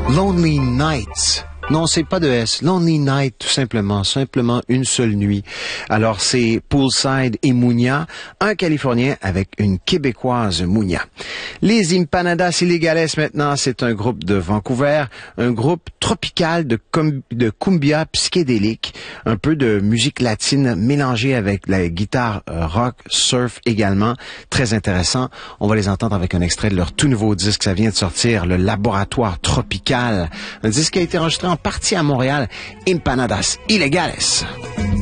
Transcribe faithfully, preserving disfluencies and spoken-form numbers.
Lonely Nights. Non, c'est pas de S. Lonely Night, tout simplement. Simplement une seule nuit. Alors, c'est Poolside et Munya, un Californien avec une Québécoise, Munya. Les Empanadas Ilegales, maintenant, c'est un groupe de Vancouver, un groupe tropical de, com- de cumbia psychédélique, un peu de musique latine mélangée avec la guitare euh, rock, surf également. Très intéressant. On va les entendre avec un extrait de leur tout nouveau disque. Ça vient de sortir, le Laboratoire Tropical. Un disque qui a été enregistré en partie à Montréal, Empanadas Ilegales.